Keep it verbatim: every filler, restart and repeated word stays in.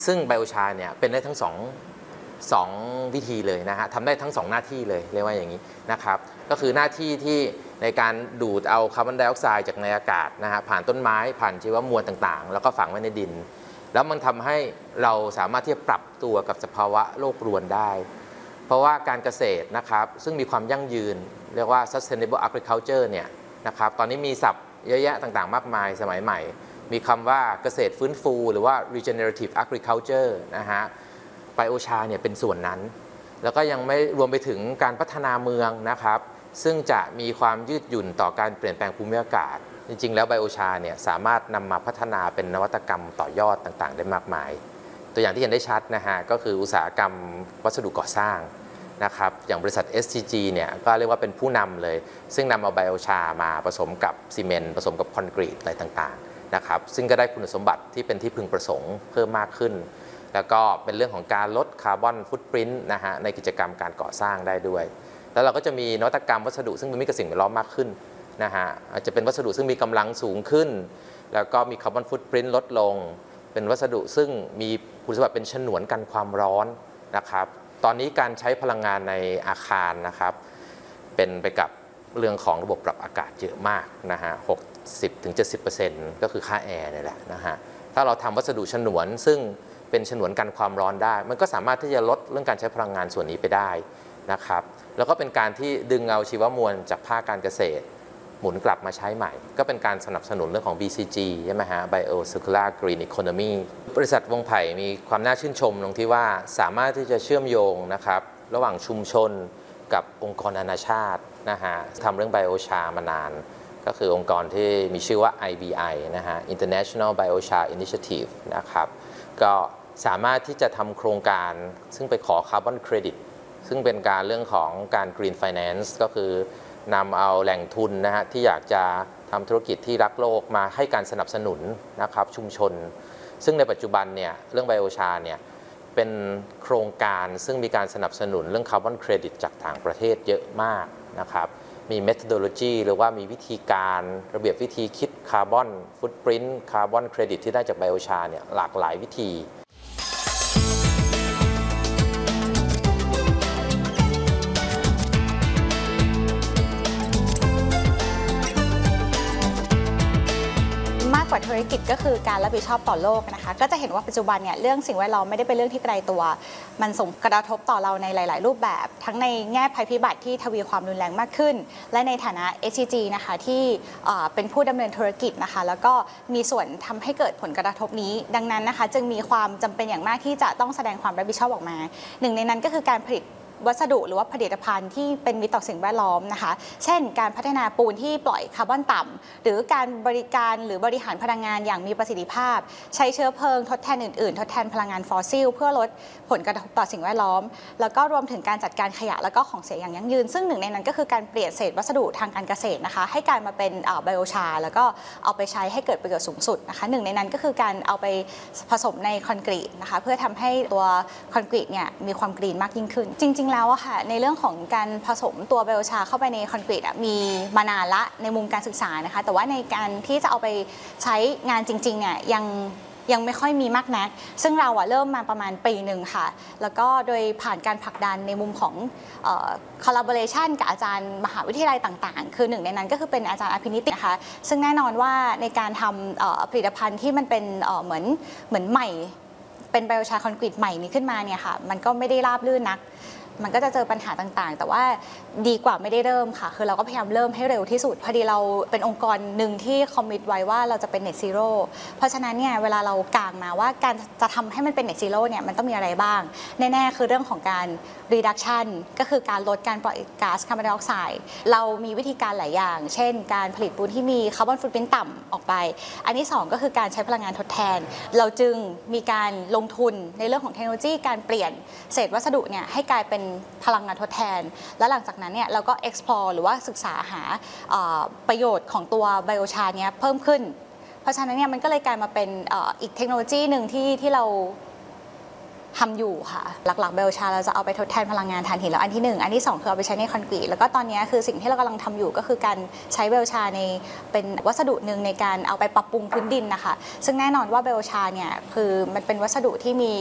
ซึ่งไบโอชาเนี่ยเป็นได้ทั้งสองสองวิธีเลยนะฮะทำได้ทั้งสองหน้าที่เลยเรียกว่าอย่างนี้นะครับก็คือหน้าที่ที่ในการดูดเอาคาร์บอนไดออกไซด์จากในอากาศนะฮะผ่านต้นไม้ผ่านชีวมวลต่างๆแล้วก็ฝังไว้ในดินแล้วมันทำให้เราสามารถที่จะปรับตัวกับสภาวะโลกรวนได้เพราะว่าการเกษตรนะครับซึ่งมีความยั่งยืนเรียกว่า sustainable agriculture เนี่ยนะครับตอนนี้มีศัพท์เยอะแยะต่างๆมากมายสมัยใหม่มีคำว่าเกษตรฟื้นฟูหรือว่า regenerative agriculture นะฮะไบโอชาเนี่ยเป็นส่วนนั้นแล้วก็ยังไม่รวมไปถึงการพัฒนาเมืองนะครับซึ่งจะมีความยืดหยุ่นต่อการเปลี่ยนแปลงภูมิอากาศจริงๆแล้วไบโอชาเนี่ยสามารถนำมาพัฒนาเป็นนวัตกรรมต่อยอดต่างๆได้มากมายตัวอย่างที่เห็นได้ชัดนะฮะก็คืออุตสาหกรรมวัสดุก่อสร้างนะครับอย่างบริษัท เอส ที จี เนี่ยก็เรียกว่าเป็นผู้นำเลยซึ่งนำเอาไบโอชามาผสมกับซีเมนต์ผสมกับคอนกรีตอะไรต่างๆนะครับซึ่งก็ได้คุณสมบัติที่เป็นที่พึงประสงค์เพิ่มมากขึ้นแล้วก็เป็นเรื่องของการลดคาร์บอนฟุตปรินต์นะฮะในกิจกรรมการก่อสร้างได้ด้วยแล้วเราก็จะมีนวัตกรรมวัสดุซึ่งเป็นมิตรกับสิ่งแวดล้อมมากขึ้นนะฮะอาจจะเป็นวัสดุซึ่งมีกำลังสูงขึ้นแล้วก็มีคาร์บอนฟุตปรินต์ลดลงเป็นวัสดุซึ่งมีคุณสมบัติเป็นฉนวนกันความร้อนนะครับตอนนี้การใช้พลังงานในอาคารนะครับเป็นไปกับเรื่องของระบบปรับอากาศเยอะมากนะฮะ หกสิบถึงเจ็ดสิบเปอร์เซ็นต์ ก็คือค่าแอร์นี่แหละนะฮะถ้าเราทำวัสดุฉนวนซึ่งเป็นฉนวนกันความร้อนได้มันก็สามารถที่จะลดเรื่องการใช้พลังงานส่วนนี้ไปได้นะครับแล้วก็เป็นการที่ดึงเอาชีวมวลจากภาคการเกษตรหมุนกลับมาใช้ใหม่ก็เป็นการสนับสนุนเรื่องของ บี ซี จี ใช่ไหมฮะ Bio Circular Green Economy บริษัทวงไผ่มีความน่าชื่นชมตรงที่ว่าสามารถที่จะเชื่อมโยงนะครับระหว่างชุมชนกับองค์กรนานาชาตินะฮะทำเรื่องไบโอชามานานก็คือองค์กรที่มีชื่อว่า ไอ บี ไอ นะฮะ International Biochar Initiative นะครับก็สามารถที่จะทำโครงการซึ่งไปขอคาร์บอนเครดิตซึ่งเป็นการเรื่องของการ Green Finance ก็คือนำเอาแหล่งทุนนะฮะที่อยากจะทำธุรกิจที่รักโลกมาให้การสนับสนุนนะครับชุมชนซึ่งในปัจจุบันเนี่ยเรื่องไบโอชาเนี่ยเป็นโครงการซึ่งมีการสนับสนุนเรื่องคาร์บอนเครดิตจากต่างประเทศเยอะมากนะครับมี methodology หรือว่ามีวิธีการระเบียบวิธีคิดคาร์บอนฟุตปรินต์คาร์บอนเครดิตที่ได้จากไบโอชาเนี่ยหลากหลายวิธีกว่าธุรกิจก็คือการรับผิดชอบต่อโลกนะคะก็จะเห็นว่าปัจจุบันเนี่ยเรื่องสิ่งแวดล้อมไม่ได้เป็นเรื่องที่ไกลตัวมันส่งกระทบต่อเราในหลายๆรูปแบบทั้งในแง่ภัยพิบัติที่ทวีความรุนแรงมากขึ้นและในฐานะ เอส ซี จี นะคะที่เป็นผู้ดำเนินธุรกิจนะคะแล้วก็มีส่วนทำให้เกิดผลกระทบนี้ดังนั้นนะคะจึงมีความจำเป็นอย่างมากที่จะต้องแสดงความรับผิดชอบออกมาหนึ่งในนั้นก็คือการผลิตวัสดุหรือว่าผลิตภัณฑ์ที่เป็นมิตรต่อสิ่งแวดล้อมนะคะเช่นการพัฒนาปูนที่ปล่อยคาร์บอนต่ำหรือการบริการหรือบริหารพลังงานอย่างมีประสิทธิภาพใช้เชื้อเพลิงทดแทนอื่นๆทดแทนพลังงานฟอสซิลเพื่อลดผลกระทบต่อสิ่งแวดล้อมแล้วก็รวมถึงการจัดการขยะแล้วก็ของเสียอย่างยั่งยืนซึ่งหนึ่งในนั้นก็คือการเปลี่ยนเศษวัสดุทางการเกษตรนะคะให้กลายมาเป็นไบโอชาแล้วก็เอาไปใช้ให้เกิดประโยชน์สูงสุดนะคะหนึ่งในนั้นก็คือการเอาไปผสมในคอนกรีตนะคะเพื่อทำให้ตัวคอนกรีตเนี่ยมีความกรีนมากยิ่งขึ้นจริงๆแล้วอะค่ะในเรื่องของการผสมตัวไบโอชาเข้าไปในคอนกรีตมีมานานละในมุมการศึกษานะคะแต่ว่าในการที่จะเอาไปใช้งานจริงๆเนี่ยยังยังไม่ค่อยมีมากนักซึ่งเราอะเริ่มมาประมาณปีหนึ่งค่ะแล้วก็โดยผ่านการผลักดันในมุมของ collaboration กับอาจารย์มหาวิทยาลัยต่างๆคือหนึ่งในนั้นก็คือเป็นอาจารย์อภินิตินะคะซึ่งแน่นอนว่าในการทำผลิตภัณฑ์ที่มันเป็นเหมือนเหมือนใหม่เป็นไบโอชาคอนกรีตใหม่นี้ขึ้นมาเนี่ยค่ะมันก็ไม่ได้ราบรื่นนักมันก็จะเจอปัญหาต่างๆแต่ว่าดีกว่าไม่ได้เริ่มค่ะคือเราก็พยายามเริ่มให้เร็วที่สุดพอดีเราเป็นองค์กรหนึ่งที่คอมมิตไว้ว่าเราจะเป็น Net Zero เพราะฉะนั้นเนี่ยเวลาเรากางมาว่าการจะทำให้มันเป็น Net Zero เนี่ยมันต้องมีอะไรบ้างแน่ๆคือเรื่องของการ reduction ก็คือการลดการปล่อยก๊าซคาร์บอนไดออกไซด์เรามีวิธีการหลายอย่างเช่นการผลิตปูนที่มีคาร์บอนฟุตปรินต์ต่ำออกไปอันที่สองก็คือการใช้พลังงานทดแทนเราจึงมีการลงทุนในเรื่องของเทคโนโลยีการเปลี่ยนเศษวัสดุเนี่ยให้กลายเป็นพลังงานทดแทนและหลังจากนั้นเนี่ยเราก็ explore หรือว่าศึกษาหาประโยชน์ของตัวไบโอชาเนี้ยเพิ่มขึ้นเพราะฉะนั้นเนี่ยมันก็เลยกลายมาเป็นอีกเทคโนโลยีหนึ่งที่ที่เราทำอยู่ค่ะหลักๆเบลชาเราจะเอาไปทดแทนพลังงานถ่านหินแล้วอันที่หนึ่งอันที่สองคือเอาไปใช้ในคอนกรีตแล้วก็ตอนนี้คือสิ่งที่เรากำลังทำอยู่ก็คือการใช้เบลชาในเป็นวัสดุหนึ่งในการเอาไปปรับปรุงพื้นดินนะคะซึ่งแน่นอนว่าเบลชาเนี่ยคือมันเป็นวัสดุที่มี